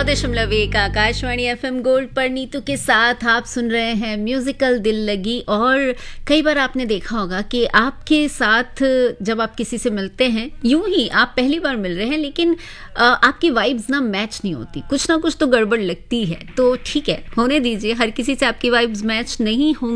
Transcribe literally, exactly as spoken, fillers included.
सौ दशमलव एक आकाशवाणी एफएम गोल्ड पर नीतू के साथ आप सुन रहे हैं म्यूजिकल दिल लगी। और कई बार आपने देखा होगा कि आपके साथ जब आप किसी से मिलते हैं, यूं ही आप पहली बार मिल रहे हैं लेकिन आपकी वाइब्स ना मैच नहीं होती, कुछ ना कुछ तो गड़बड़ लगती है। तो ठीक है, होने दीजिए, हर किसी से आपकी वाइब्स मैच नहीं होंगी।